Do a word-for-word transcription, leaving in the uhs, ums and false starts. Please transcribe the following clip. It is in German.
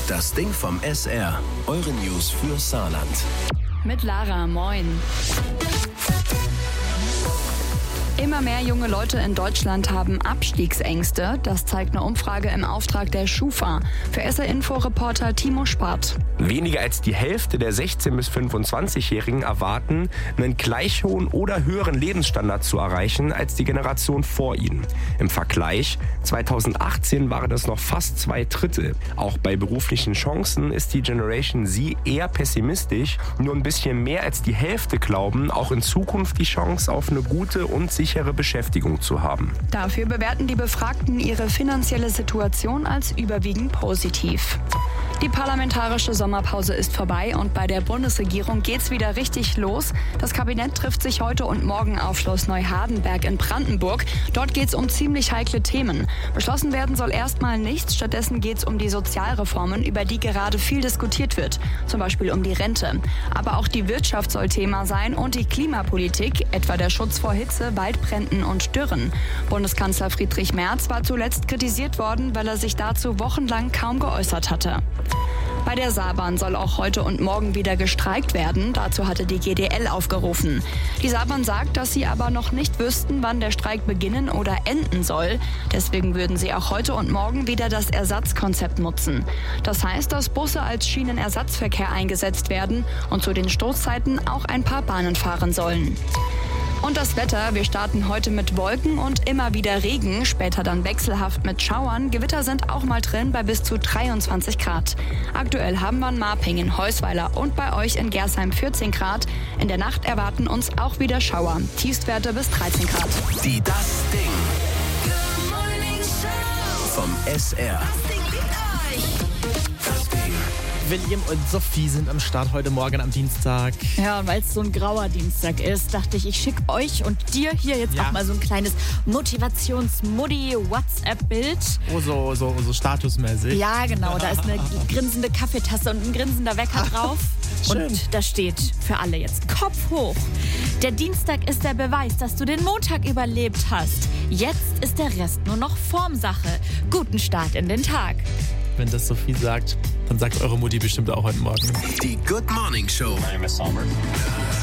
Das Ding vom S R. Eure News für Saarland. Mit Lara, moin. Immer mehr junge Leute in Deutschland haben Abstiegsängste. Das zeigt eine Umfrage im Auftrag der Schufa. Für S R-Info-Reporter Timo Spart. Weniger als die Hälfte der sechzehn- bis fünfundzwanzigjährigen erwarten, einen gleich hohen oder höheren Lebensstandard zu erreichen als die Generation vor ihnen. Im Vergleich, zweitausendachtzehn waren es noch fast zwei Drittel. Auch bei beruflichen Chancen ist die Generation Z eher pessimistisch. Nur ein bisschen mehr als die Hälfte glauben, auch in Zukunft die Chance auf eine gute und sichere Beschäftigung zu haben. Dafür bewerten die Befragten ihre finanzielle Situation als überwiegend positiv. Die parlamentarische Sommerpause ist vorbei und bei der Bundesregierung geht's wieder richtig los. Das Kabinett trifft sich heute und morgen auf Schloss Neuhardenberg in Brandenburg. Dort geht's um ziemlich heikle Themen. Beschlossen werden soll erstmal nichts. Stattdessen geht's um die Sozialreformen, über die gerade viel diskutiert wird. Zum Beispiel um die Rente. Aber auch die Wirtschaft soll Thema sein und die Klimapolitik, etwa der Schutz vor Hitze, Waldbränden und Dürren. Bundeskanzler Friedrich Merz war zuletzt kritisiert worden, weil er sich dazu wochenlang kaum geäußert hatte. Bei der Saarbahn soll auch heute und morgen wieder gestreikt werden. Dazu hatte die G D L aufgerufen. Die Saarbahn sagt, dass sie aber noch nicht wüssten, wann der Streik beginnen oder enden soll. Deswegen würden sie auch heute und morgen wieder das Ersatzkonzept nutzen. Das heißt, dass Busse als Schienenersatzverkehr eingesetzt werden und zu den Stoßzeiten auch ein paar Bahnen fahren sollen. Und das Wetter, wir starten heute mit Wolken und immer wieder Regen, später dann wechselhaft mit Schauern. Gewitter sind auch mal drin bei bis zu dreiundzwanzig Grad. Aktuell haben wir in Marpingen, Heusweiler und bei euch in Gersheim vierzehn Grad. In der Nacht erwarten uns auch wieder Schauer, Tiefstwerte bis dreizehn Grad. Die Das Ding vom S R. William und Sophie sind am Start heute Morgen am Dienstag. Ja, und weil es so ein grauer Dienstag ist, dachte ich, ich schicke euch und dir hier jetzt Ja. auch mal so ein kleines Motivations-Muddy-WhatsApp-Bild. Oh, so, so, so statusmäßig. Ja, genau, da ist eine grinsende Kaffeetasse und ein grinsender Wecker drauf. Schön. Und da steht für alle jetzt Kopf hoch. Der Dienstag ist der Beweis, dass du den Montag überlebt hast. Jetzt ist der Rest nur noch Formsache. Guten Start in den Tag. Wenn das Sophie sagt, dann sagt eure Mutti bestimmt auch heute Morgen. Die Good Morning Show.